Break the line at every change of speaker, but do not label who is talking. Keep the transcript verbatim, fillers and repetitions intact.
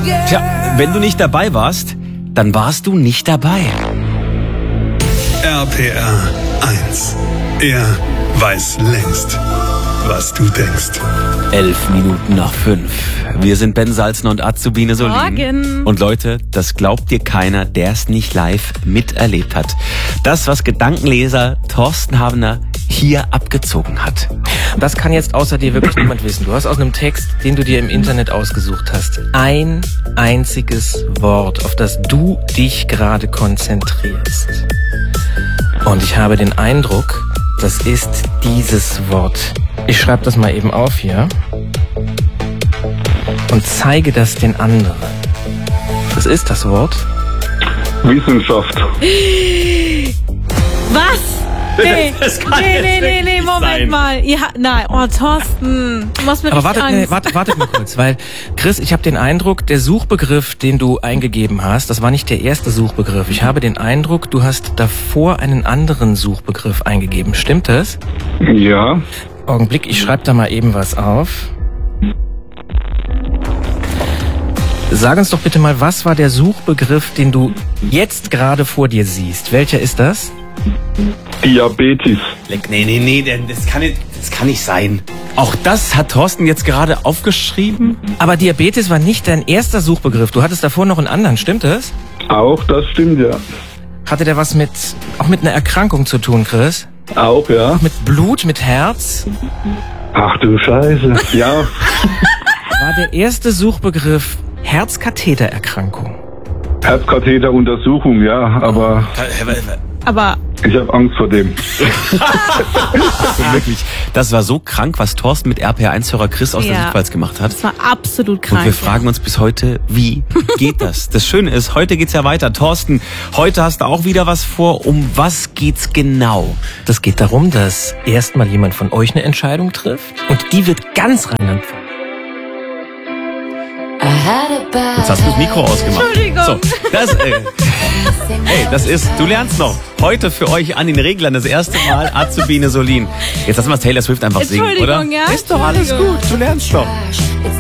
Tja, wenn du nicht dabei warst, dann warst du nicht dabei.
R P R eins. Er weiß längst, was du denkst.
Elf Minuten nach fünf. Wir sind Ben Salzner und Azubine Solin.
Morgen.
Und Leute, das glaubt dir keiner, der es nicht live miterlebt hat. Das, was Gedankenleser Thorsten Havener hier abgezogen hat.
Das kann jetzt außer dir wirklich niemand wissen. Du hast aus einem Text, den du dir im Internet ausgesucht hast, ein einziges Wort, auf das du dich gerade konzentrierst. Und ich habe den Eindruck, das ist dieses Wort. Ich schreibe das mal eben auf hier und zeige das den anderen. Was ist das Wort?
Wissenschaft.
Was? Nee,
Das kann
nee,
jetzt
nee, nee,
wirklich
nee,
nicht
Moment
sein.
mal. Ja, nein, oh, Thorsten, du machst mir
Aber
richtig
wartet, nee,
Angst.
wartet, wartet mal kurz, weil, Chris, ich habe den Eindruck, der Suchbegriff, den du eingegeben hast, das war nicht der erste Suchbegriff. Ich habe den Eindruck, du hast davor einen anderen Suchbegriff eingegeben. Stimmt das?
Ja.
Augenblick, ich schreibe da mal eben was auf. Sag uns doch bitte mal, was war der Suchbegriff, den du jetzt gerade vor dir siehst? Welcher ist das?
Diabetes.
Nee, nee, nee, denn das kann nicht, das kann nicht sein. Auch das hat Thorsten jetzt gerade aufgeschrieben?
Aber Diabetes war nicht dein erster Suchbegriff. Du hattest davor noch einen anderen, stimmt das?
Auch, das stimmt, ja.
Hatte der was mit, auch mit einer Erkrankung zu tun, Chris?
Auch, ja.
Mit Blut, mit Herz?
Ach du Scheiße. Ja.
War der erste Suchbegriff Herzkathetererkrankung?
Herzkatheteruntersuchung, ja. Aber
Aber
ich habe Angst vor dem.
Wirklich, das war so krank, was Thorsten mit R P R eins-Hörer Chris aus der
Ja.
Südpfalz gemacht hat.
das war absolut krank.
Und wir fragen uns bis heute, wie geht das? Das Schöne ist, heute geht's ja weiter. Thorsten, heute hast du auch wieder was vor. Um was geht's genau?
Das geht darum, dass erstmal jemand von euch eine Entscheidung trifft und die wird ganz rheinland-pfalz.
Jetzt hast du das Mikro ausgemacht.
Entschuldigung.
So, das, äh, ey, das ist, du lernst noch. Heute für euch an den Reglern das erste Mal Azubine Solin. Jetzt lassen wir Taylor Swift einfach singen, oder?
Entschuldigung, ja?
Ist doch alles gut, du lernst doch.